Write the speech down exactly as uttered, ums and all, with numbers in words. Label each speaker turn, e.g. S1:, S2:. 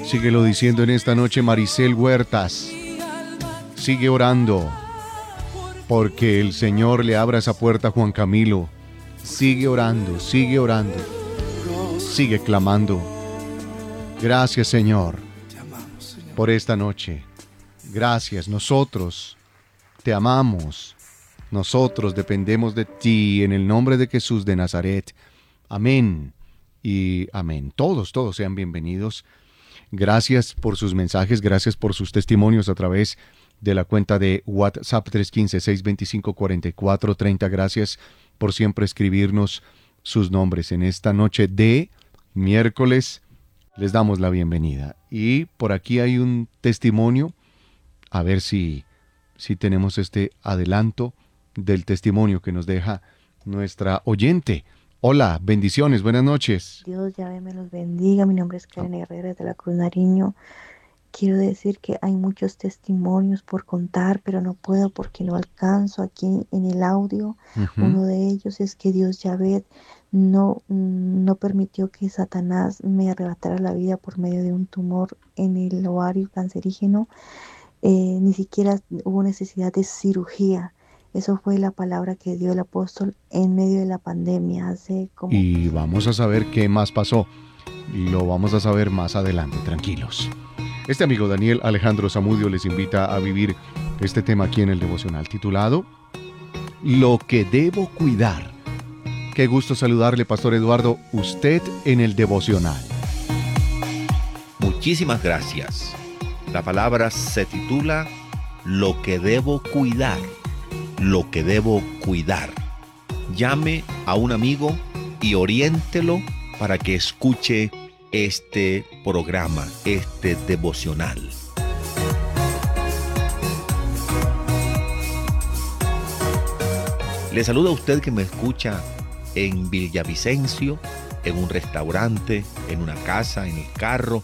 S1: Síguelo diciendo en esta noche, Maricel Huertas. Sigue orando, porque el Señor le abra esa puerta a Juan Camilo. Sigue orando, sigue orando, sigue clamando. Gracias, Señor, por esta noche. Gracias, nosotros te amamos. Nosotros dependemos de ti, en el nombre de Jesús de Nazaret. Amén y amén. Todos, todos sean bienvenidos. Gracias por sus mensajes, gracias por sus testimonios a través de la cuenta de WhatsApp tres uno cinco, seis dos cinco, cuatro cuatro tres cero. Gracias por siempre escribirnos sus nombres. En esta noche de miércoles les damos la bienvenida. Y por aquí hay un testimonio. A ver si, si tenemos este adelanto del testimonio que nos deja nuestra oyente. Hola, bendiciones, buenas noches.
S2: Dios ya me los bendiga. Mi nombre es Karen Herrera de la Cruz Nariño. Quiero decir que hay muchos testimonios por contar, pero no puedo porque no alcanzo aquí en el audio. Uh-huh. Uno de ellos es que Dios Yahvé no, no permitió que Satanás me arrebatara la vida por medio de un tumor en el ovario cancerígeno. Eh, ni siquiera hubo necesidad de cirugía. Eso fue la palabra que dio el apóstol en medio de la pandemia. Hace como...
S1: Y vamos a saber qué más pasó. Lo vamos a saber más adelante, tranquilos. Este amigo Daniel Alejandro Zamudio les invita a vivir este tema aquí en el devocional titulado Lo que debo cuidar. Qué gusto saludarle, Pastor Eduardo, usted en el devocional.
S3: Muchísimas gracias. La palabra se titula Lo que debo cuidar. Lo que debo cuidar. Llame a un amigo y oriéntelo para que escuche este programa, este devocional. Le saluda a usted que me escucha en Villavicencio, en un restaurante, en una casa, en el carro,